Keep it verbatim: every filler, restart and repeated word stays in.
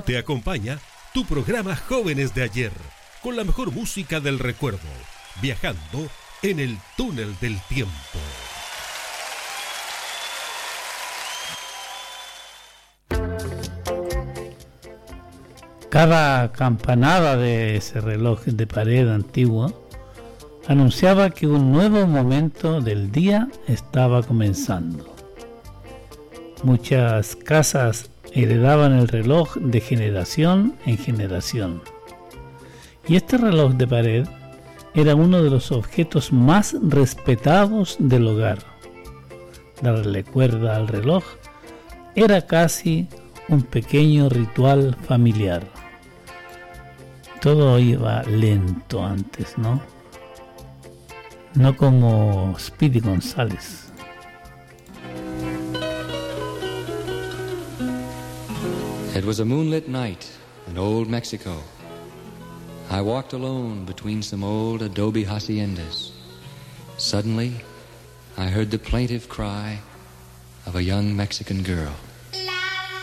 Te acompaña tu programa Jóvenes de Ayer, con la mejor música del recuerdo, viajando en el túnel del tiempo. Cada campanada de ese reloj de pared antiguo anunciaba que un nuevo momento del día estaba comenzando. Muchas casas heredaban el reloj de generación en generación. Y este reloj de pared era uno de los objetos más respetados del hogar. Darle cuerda al reloj era casi un pequeño ritual familiar. Todo iba lento antes, ¿no? No como Speedy González. It was a moonlit night in old Mexico. I walked alone between some old adobe haciendas. Suddenly, I heard the plaintive cry of a young Mexican girl.